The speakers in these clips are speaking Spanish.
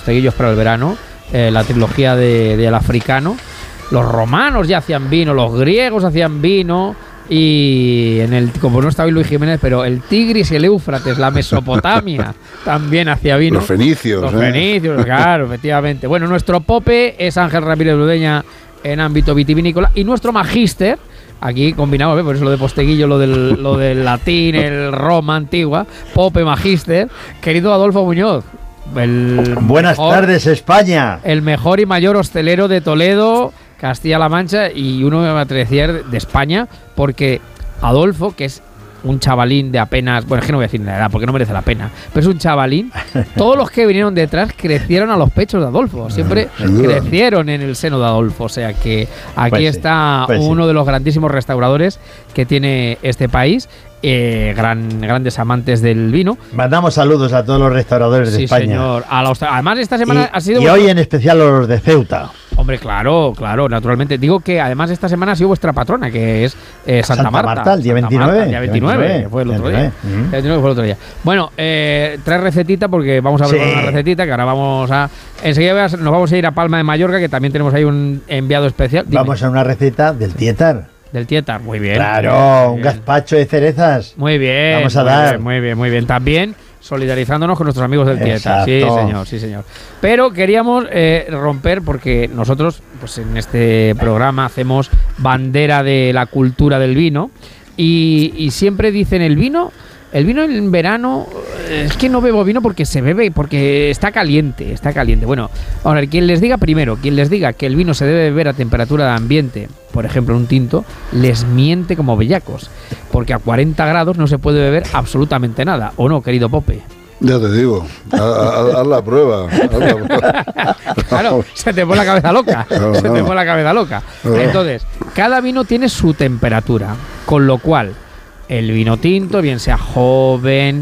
posteguillos para el verano, la trilogía del africano. Los romanos ya hacían vino, los griegos hacían vino, y como no estaba hoy Luis Jiménez, pero el Tigris y el Éufrates, la Mesopotamia, también hacía vino. Los fenicios. Los fenicios, claro, efectivamente. Bueno, nuestro Pope es Ángel Ramírez Ludeña en ámbito vitivinícola, y nuestro magíster, aquí combinado, por eso lo de posteguillo, lo del latín, el Roma antigua, Pope magíster, querido Adolfo Muñoz. Buenas tardes, España. El mejor y mayor hostelero de Toledo, Castilla-La Mancha, y uno me atrevería de España, porque Adolfo, que es un chavalín de apenas, bueno, es que no voy a decir la edad porque no merece la pena, pero es un chavalín, todos los que vinieron detrás crecieron a los pechos de Adolfo, siempre crecieron en el seno de Adolfo, o sea que aquí está uno de los grandísimos restauradores que tiene este país. Grandes amantes del vino. Mandamos saludos a todos los restauradores de España. Señor. Además, esta semana ha sido... Y hoy en especial los de Ceuta. Hombre, claro, naturalmente. Digo que además esta semana ha sido vuestra patrona, que es Santa Marta. El día 29. El día 29, fue el otro día. El 29 fue el otro día. Bueno, trae recetita, porque vamos a ver una recetita que ahora vamos a... Enseguida nos vamos a ir a Palma de Mallorca, que también tenemos ahí un enviado especial. Dime. Vamos a una receta del Tietar. Del Tietar, muy bien. Claro, un gazpacho de cerezas. Muy bien. Vamos a dar. Muy bien. También solidarizándonos con nuestros amigos del Tietar. Sí, señor. Pero queríamos romper, porque nosotros, pues en este programa hacemos bandera de la cultura del vino, y siempre dicen el vino en verano, es que no bebo vino porque se bebe, porque está caliente. Bueno, ahora, quien les diga que el vino se debe beber a temperatura de ambiente, por ejemplo un tinto, les miente como bellacos, porque a 40 grados no se puede beber absolutamente nada, ¿o no, querido Pope? Ya te digo, haz la prueba. Claro, se te pone la cabeza loca. Entonces, cada vino tiene su temperatura, con lo cual el vino tinto, bien sea joven,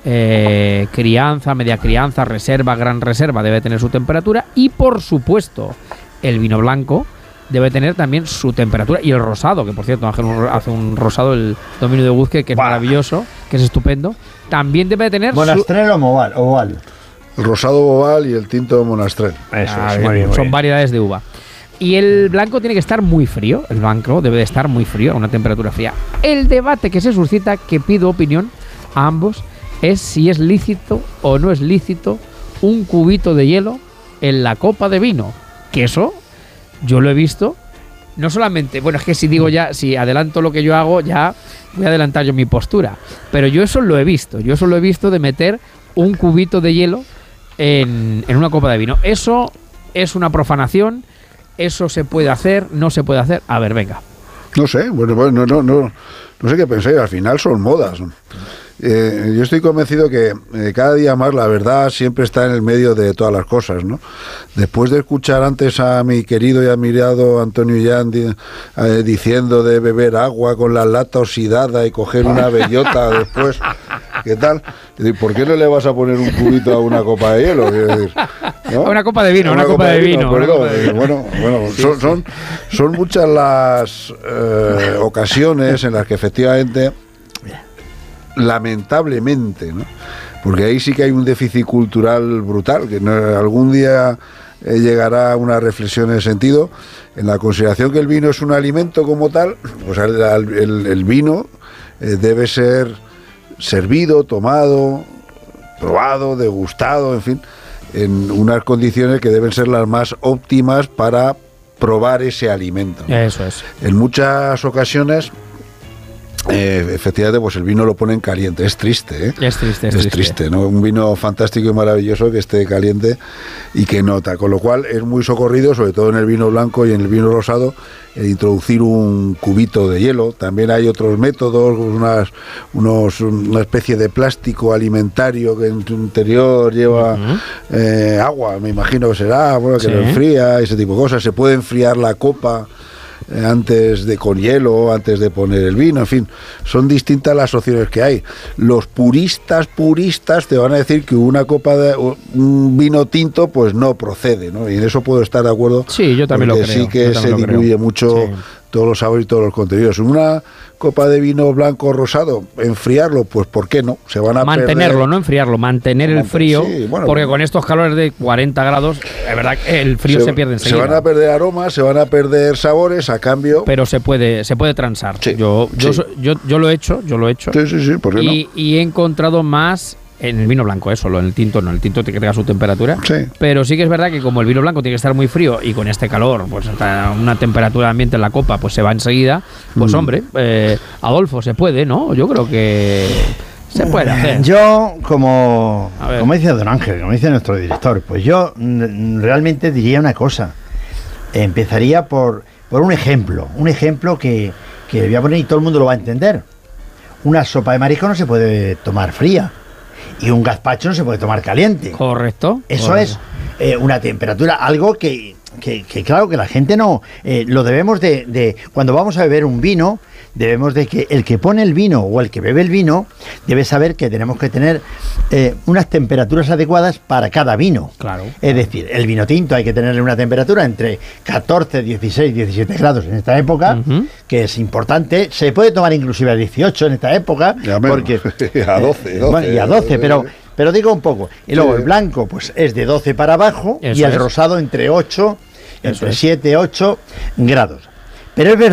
crianza, media crianza, reserva, gran reserva, debe tener su temperatura, y por supuesto el vino blanco debe tener también su temperatura, y el rosado, que por cierto Ángel hace un rosado, el dominio de Guzque, que es maravilloso, que es estupendo, también debe tener Monastrell o oval. El rosado oval y el tinto Monastrell. Eso es, muy bien. Son variedades de uva. Y el blanco tiene que estar muy frío. El blanco debe de estar muy frío, a una temperatura fría. El debate que se suscita, que pido opinión a ambos, es si es lícito o no es lícito un cubito de hielo en la copa de vino. Que eso yo lo he visto. No solamente, bueno, es que si adelanto lo que yo hago, ya voy a adelantar yo mi postura. Pero yo eso lo he visto. De meter un cubito de hielo en una copa de vino. Eso es una profanación. ¿Eso se puede hacer? ¿No se puede hacer? A ver, venga. No sé, no sé qué pensáis, al final son modas. Yo estoy convencido que cada día más la verdad siempre está en el medio de todas las cosas, ¿no? Después de escuchar antes a mi querido y admirado Antonio Illán diciendo de beber agua con la lata oxidada y coger una bellota después, ¿qué tal? ¿Por qué no le vas a poner un cubito a una copa de hielo? Decir, ¿no? Una copa de vino, una copa de vino. Bueno, son muchas las ocasiones en las que efectivamente, lamentablemente, ¿no? Porque ahí sí que hay un déficit cultural brutal, que algún día llegará a una reflexión en ese sentido, en la consideración que el vino es un alimento como tal. Pues el vino debe ser servido, tomado, probado, degustado, en fin, en unas condiciones que deben ser las más óptimas para probar ese alimento, ¿no? Eso es. En muchas ocasiones efectivamente, pues el vino lo ponen caliente. Es triste, ¿eh? Es triste, ¿no? Un vino fantástico y maravilloso que esté caliente y que nota. Con lo cual es muy socorrido, sobre todo en el vino blanco y en el vino rosado, el introducir un cubito de hielo. También hay otros métodos, una especie de plástico alimentario que en su interior lleva agua, me imagino que será, bueno, que lo enfría, ese tipo de cosas. Se puede enfriar la copa con hielo, antes de poner el vino, en fin, son distintas las opciones que hay. Los puristas te van a decir que una copa de un vino tinto pues no procede, ¿no? Y en eso puedo estar de acuerdo. Sí, yo también lo creo. Sí que se diluye mucho todos los sabores y todos los contenidos. Una copa de vino blanco rosado, enfriarlo, pues ¿por qué no? Se van a mantenerlo, perder. no enfriarlo, mantener el frío, sí, bueno, porque con estos calores de 40 grados, es verdad que el frío se pierde enseguida. Se van a perder aromas, se van a perder sabores a cambio. Pero se puede transar. Sí, yo lo he hecho. Sí, ¿por qué no? Y he encontrado más en el vino blanco, solo en el tinto no. El tinto tiene que tenga su temperatura. Sí. Pero sí que es verdad que como el vino blanco tiene que estar muy frío y con este calor, pues hasta una temperatura de ambiente en la copa, pues se va enseguida. Pues hombre, Adolfo, se puede, ¿no? Yo creo que se puede hacer. Yo, como dice Don Ángel, como dice nuestro director, pues yo realmente diría una cosa. Empezaría por un ejemplo que voy a poner y todo el mundo lo va a entender. Una sopa de marisco no se puede tomar fría y un gazpacho no se puede tomar caliente. Correcto. Eso es una temperatura, algo que claro que la gente no lo debemos de cuando vamos a beber un vino, debemos de que el que pone el vino o el que bebe el vino debe saber que tenemos que tener unas temperaturas adecuadas para cada vino. Claro. Es decir, el vino tinto hay que tenerle una temperatura entre 14, 16, 17 grados en esta época, que es importante. Se puede tomar inclusive a 18 en esta época, porque a 12, bueno, y a 12, pero digo un poco. Y luego el blanco pues es de 12 para abajo. Eso y el es. rosado entre 8, entre es. 7, 8 grados. Pero es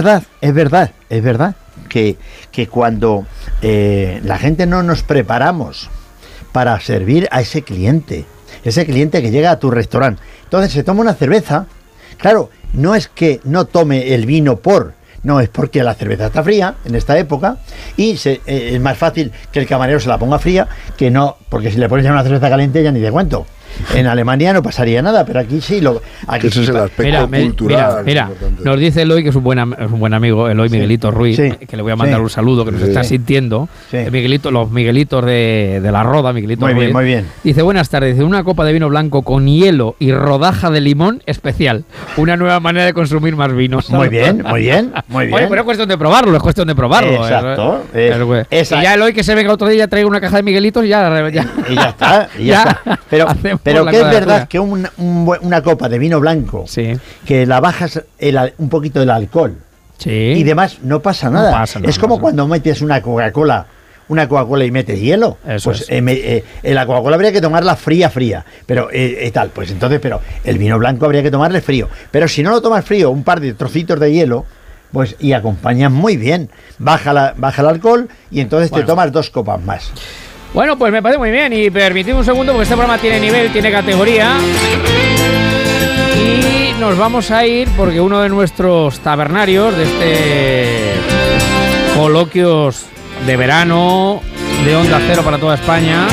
verdad que cuando la gente no nos preparamos para servir a ese cliente que llega a tu restaurante, entonces se toma una cerveza, claro, no es que no tome el vino no, es porque la cerveza está fría en esta época y es más fácil que el camarero se la ponga fría que no, porque si le pones ya una cerveza caliente ya ni te cuento. En Alemania no pasaría nada, pero aquí sí. Aquí ese sí es el aspecto cultural. Mira, nos dice Eloy, que es un buen amigo, Eloy Miguelito Ruiz, que le voy a mandar un saludo, que nos está sintiendo. Sí. Los Miguelitos de la Roda, Miguelito Ruiz. Muy bien. Dice, buenas tardes, dice, una copa de vino blanco con hielo y rodaja de limón especial. Una nueva manera de consumir más vinos. Muy bien. Oye, pero es cuestión de probarlo, Exacto. Y ya Eloy que se venga otro día ya traiga una caja de Miguelitos y ya está. Pero que es verdad que una copa de vino blanco, que la bajas un poquito del alcohol y demás, no pasa nada. Es como cuando metes una Coca-Cola y metes hielo. Eso pues la Coca-Cola habría que tomarla fría, pero pues entonces, pero el vino blanco habría que tomarle frío. Pero si no lo tomas frío, un par de trocitos de hielo, pues y acompañas muy bien. Baja el alcohol y entonces te tomas 2 copas más. Bueno, pues me parece muy bien y permitidme un segundo porque este programa tiene nivel, tiene categoría y nos vamos a ir porque uno de nuestros tabernarios de este coloquios de verano de Onda Cero para toda España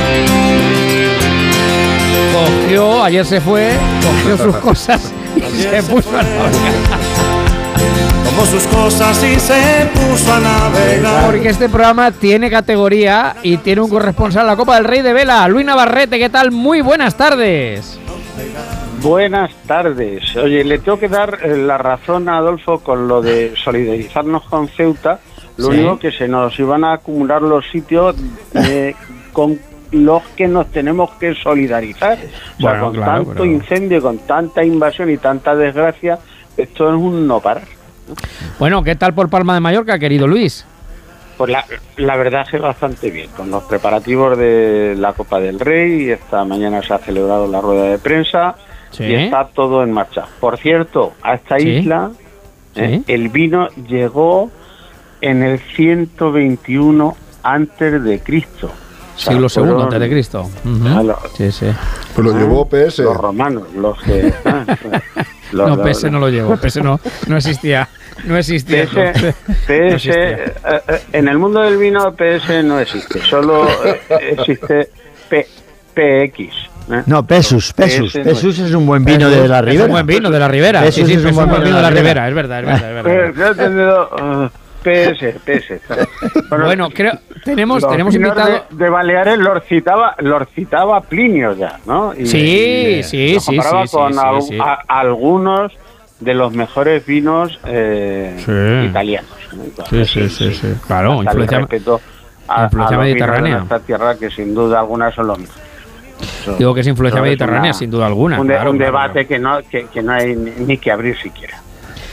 ayer se fue, cogió sus cosas y se puso a navegar. Tomó sus cosas y se puso a navegar. Porque este programa tiene categoría y tiene un corresponsal, la Copa del Rey de Vela, Luis Navarrete. ¿Qué tal? Muy buenas tardes. Buenas tardes. Oye, le tengo que dar la razón a Adolfo con lo de solidarizarnos con Ceuta. Lo único que se nos iban a acumular los sitios con los que nos tenemos que solidarizar. O sea, con tanto incendio, con tanta invasión y tanta desgracia, esto es un no parar. Bueno, ¿qué tal por Palma de Mallorca, querido Luis? Pues la verdad es que bastante bien, con los preparativos de la Copa del Rey, y esta mañana se ha celebrado la rueda de prensa y está todo en marcha. Por cierto, a esta isla el vino llegó en el 121 antes de Cristo. Siglo II antes de Cristo. Pues lo llevó PS. Los romanos, los que... no, PS no lo llevó, PS no existía. No existía. PS, en el mundo del vino PS no existe, solo existe PX. No, Pesus es un buen vino de la Ribera. Es un buen vino de la Ribera. Pesus es un buen vino de la Ribera. Es verdad. Yo he entendido PS. Bueno, creo tenemos invitado de Baleares los citaba Plinio ya, ¿no? Y sí. Con algunos de los mejores vinos italianos. Entonces, sí. Claro, influencia mediterránea. De esta tierra que sin duda alguna son los mejores. Digo que es influencia mediterránea, sin duda alguna. Un debate que no hay ni que abrir siquiera.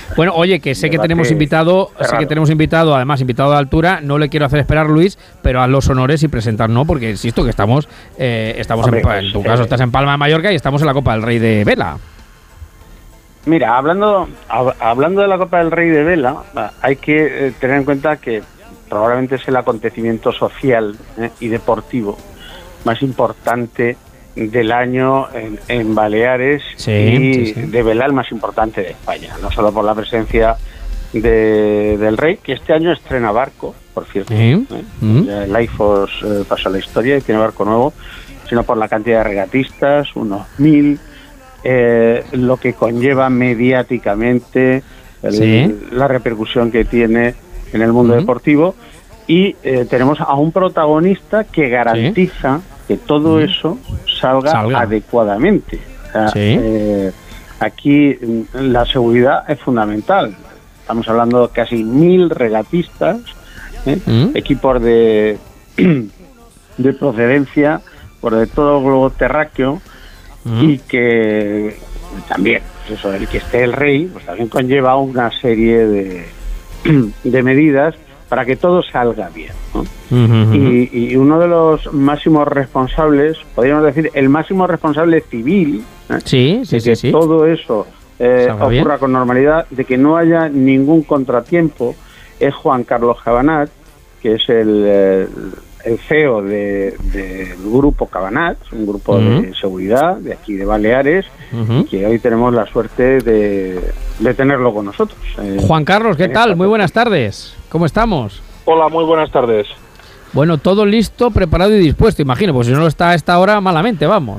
Bueno, oye, que sé que tenemos invitado, además invitado de altura, no le quiero hacer esperar, Luis, pero a los honores y presentar, ¿no? Porque insisto que estamos hombre, en tu caso estás en Palma de Mallorca y estamos en la Copa del Rey de Vela. Mira, hablando de la Copa del Rey de Vela, hay que tener en cuenta que probablemente es el acontecimiento social y deportivo más importante del año en Baleares y de Vela el más importante de España, no solo por la presencia del Rey, que este año estrena barco, por cierto. El IFOS pasó a la historia y tiene barco nuevo, sino por la cantidad de regatistas, unos 1000, lo que conlleva mediáticamente la repercusión que tiene en el mundo deportivo, y tenemos a un protagonista que garantiza que todo eso salga adecuadamente. O sea, aquí la seguridad es fundamental. Estamos hablando de casi 1000 regatistas, equipos de procedencia por de todo el globo terráqueo, y que también, pues eso, el que esté el Rey, pues también conlleva una serie de medidas para que todo salga bien, ¿no? Y uno de los máximos responsables, podríamos decir, el máximo responsable civil, de que todo eso ocurra con normalidad, de que no haya ningún contratiempo, es Juan Carlos Cabanat, que es el CEO del grupo Cabanat, un grupo de seguridad de aquí de Baleares, que hoy tenemos la suerte de tenerlo con nosotros. Juan Carlos, ¿qué tal? Muy buenas tardes. ¿Cómo estamos? Hola, muy buenas tardes. Bueno, todo listo, preparado y dispuesto, imagino, pues si no lo está a esta hora, malamente, vamos.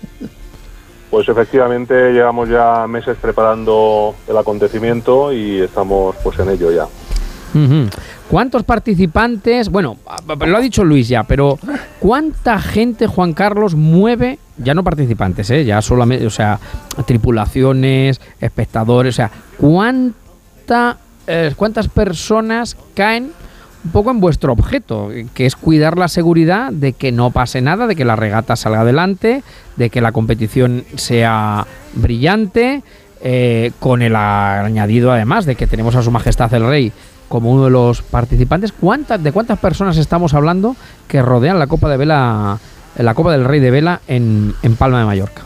Pues efectivamente llevamos ya meses preparando el acontecimiento y estamos pues en ello ya. ¿Cuántos participantes? Bueno, lo ha dicho Luis ya, pero ¿cuánta gente, Juan Carlos, mueve, ya no participantes, ya solamente, o sea, tripulaciones, espectadores, o sea, cuántas personas caen un poco en vuestro objeto, que es cuidar la seguridad de que no pase nada, de que la regata salga adelante, de que la competición sea brillante, con el añadido además de que tenemos a Su Majestad el Rey como uno de los participantes? ¿De cuántas personas estamos hablando que rodean la Copa de Vela, la Copa del Rey de Vela en Palma de Mallorca?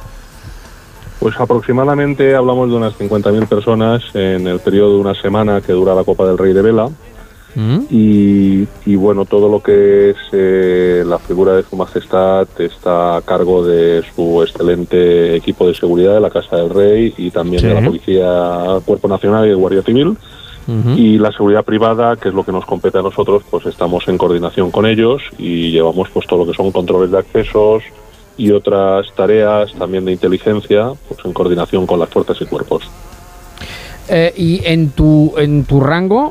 Pues aproximadamente hablamos de unas 50.000 personas en el periodo de una semana que dura la Copa del Rey de Vela. Y bueno, todo lo que es la figura de Su Majestad está a cargo de su excelente equipo de seguridad de la Casa del Rey y también de la Policía, Cuerpo Nacional y de Guardia Civil. Y la seguridad privada, que es lo que nos compete a nosotros, pues estamos en coordinación con ellos y llevamos pues todo lo que son controles de accesos y otras tareas también de inteligencia, pues en coordinación con las fuerzas y cuerpos. Y en tu rango,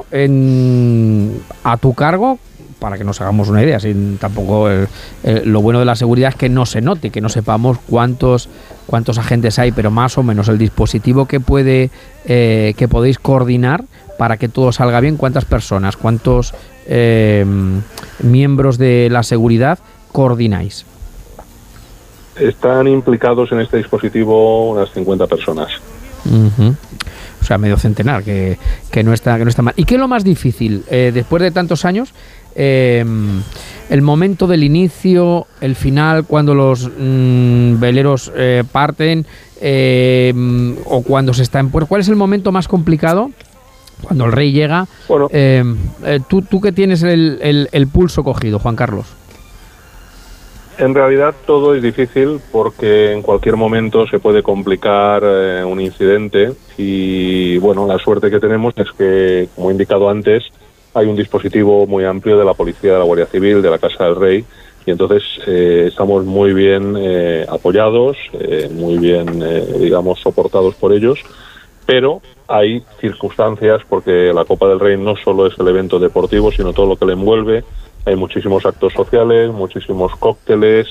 a tu cargo, para que nos hagamos una idea, sin tampoco lo bueno de la seguridad es que no se note, que no sepamos cuántos agentes hay, pero más o menos el dispositivo que podéis coordinar para que todo salga bien. ¿Cuántas personas, cuántos miembros de la seguridad coordináis? Están implicados en este dispositivo unas 50 personas. O sea, medio centenar, que no está mal. ¿Y qué es lo más difícil después de tantos años? El momento del inicio, el final, cuando los veleros parten, o cuando se está en puerto. ¿Cuál es el momento más complicado? Cuando el Rey llega. Bueno, tú que tienes el pulso cogido, Juan Carlos. En realidad todo es difícil porque en cualquier momento se puede complicar un incidente y bueno, la suerte que tenemos es que, como he indicado antes, hay un dispositivo muy amplio de la Policía, de la Guardia Civil, de la Casa del Rey y entonces estamos muy bien apoyados, muy bien, digamos, soportados por ellos, pero hay circunstancias porque la Copa del Rey no solo es el evento deportivo, sino todo lo que le envuelve. Hay muchísimos actos sociales, muchísimos cócteles,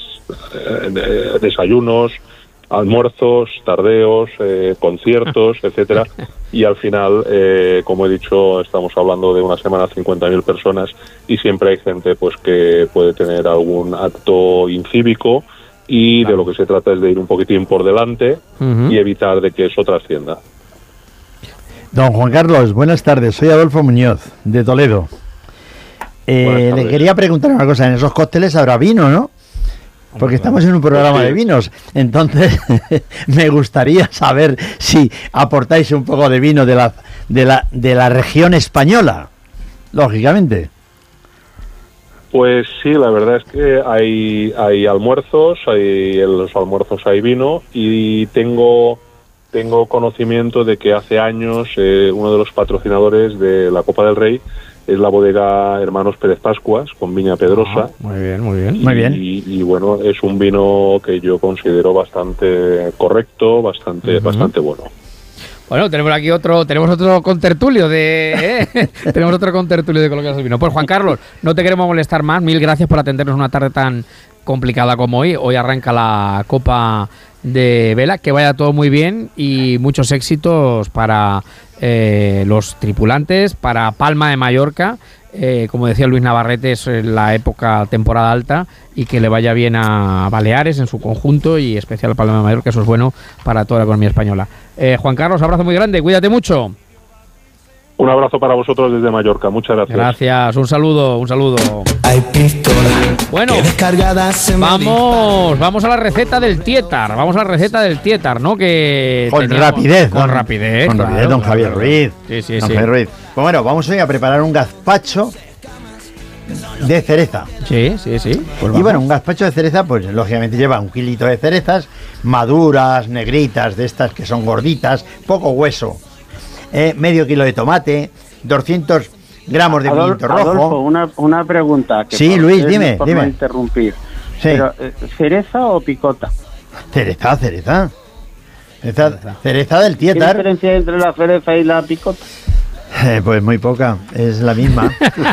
desayunos, almuerzos, tardeos, conciertos, etcétera. Y al final, como he dicho, estamos hablando de una semana 50.000 personas y siempre hay gente pues que puede tener algún acto incívico y de lo que se trata es de ir un poquitín por delante y evitar de que eso trascienda. Don Juan Carlos, buenas tardes. Soy Adolfo Muñoz, de Toledo. Le quería preguntar una cosa. En esos cócteles habrá vino, ¿no? Porque estamos en un programa de vinos. Entonces, me gustaría saber si aportáis un poco de vino de la región española, lógicamente. Pues sí, la verdad es que hay almuerzos, en los almuerzos hay vino, y tengo conocimiento de que hace años uno de los patrocinadores de la Copa del Rey es la bodega Hermanos Pérez Pascuas, con Viña Pedrosa. Muy bien, muy bien. Muy bien. Y bueno, es un vino que yo considero bastante correcto, bastante bueno. Bueno, tenemos otro contertulio tenemos otro contertulio de Coloquiales del Vino. Pues Juan Carlos, no te queremos molestar más. Mil gracias por atendernos una tarde tan complicada como hoy. Hoy arranca la Copa de Vela. Que vaya todo muy bien y muchos éxitos para los tripulantes, para Palma de Mallorca. Como decía Luis Navarrete, es la temporada alta, y que le vaya bien a Baleares en su conjunto y especial a Palma de Mallorca. Eso es bueno para toda la economía española. Juan Carlos, abrazo muy grande, cuídate mucho. Un abrazo para vosotros desde Mallorca, muchas gracias. Gracias, un saludo. Bueno, vamos a la receta del Tietar. ¿No? Que con rapidez, don Javier Ruiz. Sí. Javier Ruiz. Pues bueno, vamos hoy a preparar un gazpacho de cereza. Sí. Pues y bueno, un gazpacho de cereza, pues lógicamente lleva 1 kilito de cerezas maduras, negritas, de estas que son gorditas, poco hueso. Medio kilo de tomate, 200 gramos de pimiento rojo. Adolfo, una pregunta. Sí, Luis, dime. No interrumpir. Sí. Pero, ¿cereza o picota? Cereza del Tietar. ¿Qué diferencia hay entre la cereza y la picota? Pues muy poca, es la misma.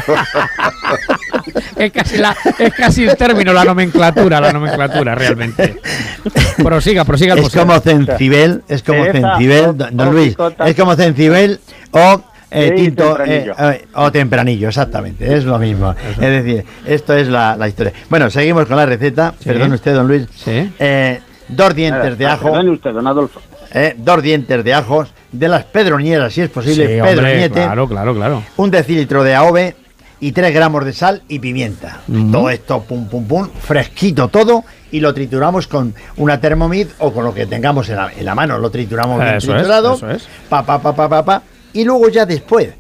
es casi el término, la nomenclatura realmente. Prosiga. Es como cencibel, don Luis. Es como cencibel o tinto o tempranillo, exactamente, es lo mismo. Es decir, esto es la historia. Bueno, seguimos con la receta. Sí. Perdón usted, don Luis. Sí. 2 dientes de ajo. Perdone usted, don Adolfo. 2 dientes de ajos, de las pedroñeras, si es posible, sí, pedroñete. Hombre, claro. 1 decilitro de AOVE y 3 gramos de sal y pimienta. Todo esto, pum, fresquito todo, y lo trituramos con una Thermomix o con lo que tengamos en la mano. Lo trituramos bien triturado. Eso es. Pa. Y luego ya después,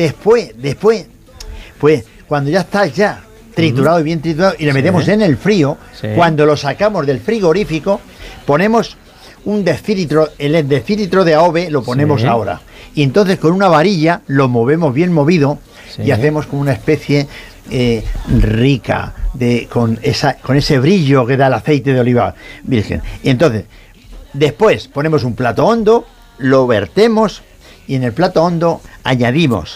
pues cuando ya está triturado y bien triturado, y le metemos en el frío, cuando lo sacamos del frigorífico, ponemos el decilitro de AOVE lo ponemos ahora. Y entonces con una varilla lo movemos bien movido y hacemos como una especie rica con ese brillo que da el aceite de oliva virgen. Y entonces, después ponemos un plato hondo, lo vertemos, y en el plato hondo añadir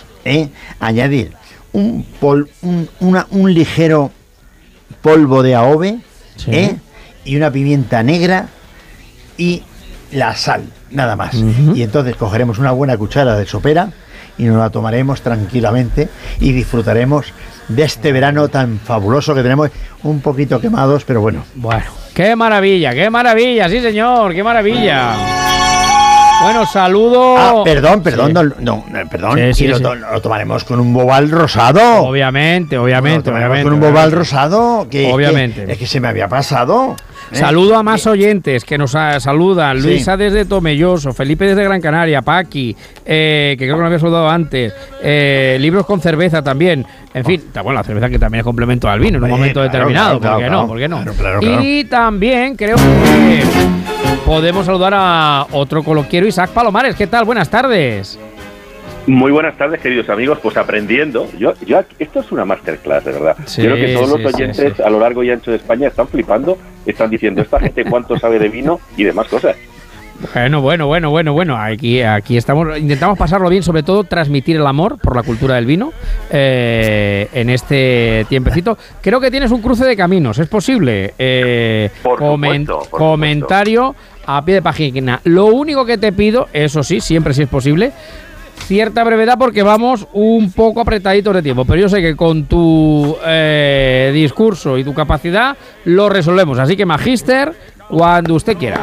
un ligero polvo de AOVE, y una pimienta negra y la sal, nada más. Y entonces cogeremos una buena cuchara de sopera y nos la tomaremos tranquilamente y disfrutaremos de este verano tan fabuloso que tenemos, un poquito quemados, pero bueno. Bueno, qué maravilla, sí señor, qué maravilla. Bueno, saludo. Perdón. Sí, lo tomaremos con un bobal rosado. Obviamente. Con un bobal rosado obviamente. Es que se me había pasado. Saludo a más oyentes que nos saludan. Luisa desde Tomelloso, Felipe desde Gran Canaria, Paqui, que creo que me había saludado antes. Libros con cerveza también. En fin, bueno, la cerveza que también es complemento al vino en un momento determinado. ¿Por qué no? Claro. Y también creo que podemos saludar a otro coloquiero, Isaac Palomares. ¿Qué tal? Buenas tardes. Muy buenas tardes, queridos amigos. Pues aprendiendo. Esto es una masterclass, de verdad. Sí, creo que todos los oyentes a lo largo y ancho de España están flipando, están diciendo, esta gente cuánto sabe de vino y demás cosas. Bueno. Aquí estamos, intentamos pasarlo bien, sobre todo transmitir el amor por la cultura del vino en este tiempecito. Creo que tienes un cruce de caminos, ¿es posible? Por supuesto. Comentario a pie de página. Lo único que te pido, eso sí, siempre si es posible, cierta brevedad, porque vamos un poco apretaditos de tiempo, pero yo sé que con tu discurso y tu capacidad lo resolvemos, así que magíster, cuando usted quiera.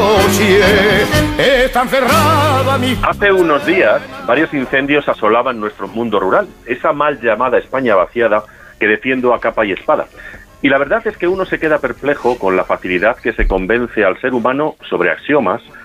Hace unos días, varios incendios asolaban nuestro mundo rural, esa mal llamada España vaciada que defiendo a capa y espada. Y la verdad es que uno se queda perplejo con la facilidad que se convence al ser humano sobre axiomas